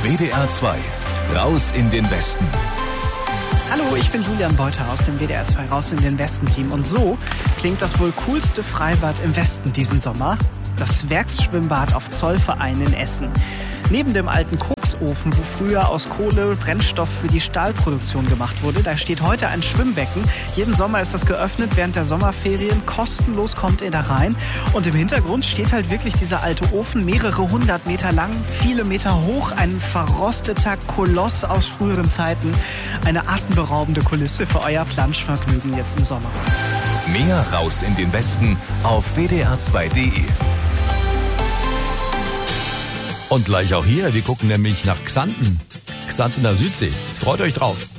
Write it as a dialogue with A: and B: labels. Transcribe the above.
A: WDR 2, raus in den Westen.
B: Hallo, ich bin Julian Beuter aus dem WDR 2 Raus in den Westen-Team. Und so klingt das wohl coolste Freibad im Westen diesen Sommer. Das Werksschwimmbad auf Zollverein in Essen. Neben dem alten Koksofen, wo früher aus Kohle Brennstoff für die Stahlproduktion gemacht wurde, da steht heute ein Schwimmbecken. Jeden Sommer ist das geöffnet, während der Sommerferien. Kostenlos kommt ihr da rein. Und im Hintergrund steht halt wirklich dieser alte Ofen, mehrere hundert Meter lang, viele Meter hoch. Ein verrosteter Koloss aus früheren Zeiten. Eine atemberaubende Kulisse für euer Planschvergnügen jetzt im Sommer.
A: Mehr raus in den Westen auf wdr2.de.
C: Und gleich auch hier, wir gucken nämlich nach Xanten. Xantener Südsee. Freut euch drauf.